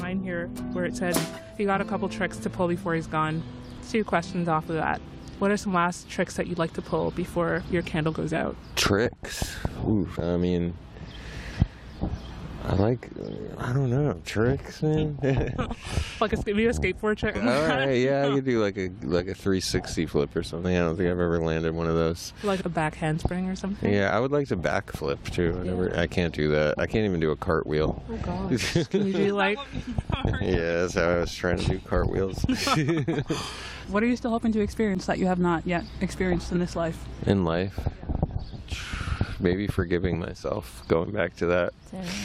mine here where it said, you got a couple tricks to pull before he's gone. 2 questions off of that. What are some last tricks that you'd like to pull before your candle goes out? Tricks? Ooh, I mean, I don't know, tricks, man. Like maybe a skateboard trick? Alright, yeah, I could do like a 360 flip or something. I don't think I've ever landed one of those. Like a back handspring or something? Yeah, I would like to backflip too. I can't do that. I can't even do a cartwheel. Oh gosh. Can you do like... Yeah, that's how I was trying to do cartwheels. What are you still hoping to experience that you have not yet experienced in this life? In life? Maybe forgiving myself, going back to that.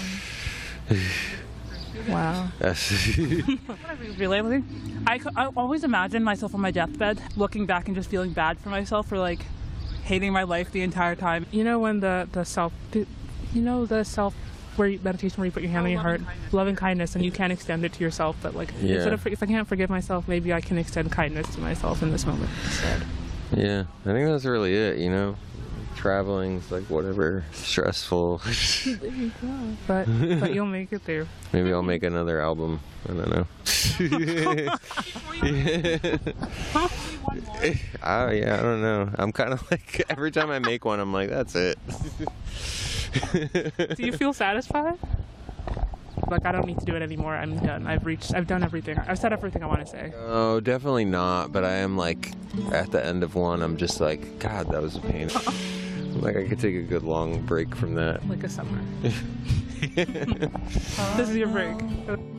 Wow. Really? I always imagine myself on my deathbed, looking back and just feeling bad for myself for like hating my life the entire time. You know when the self meditation where you put your hand on your heart, loving kindness, and you can't extend it to yourself, but like if I can't forgive myself, maybe I can extend kindness to myself in this moment instead. Yeah, I think that's really it, you know? Traveling's like whatever, stressful. There you go. But you'll make it there. Maybe I'll make another album. I don't know. I don't know. I'm kind of like, every time I make one, I'm like, that's it. Do you feel satisfied? Like, I don't need to do it anymore. I'm done. I've done everything. I've said everything I want to say. Oh, definitely not. But I am like, at the end of one, I'm just like, God, that was a pain. Like, I could take a good long break from that. Like a summer. This is your break.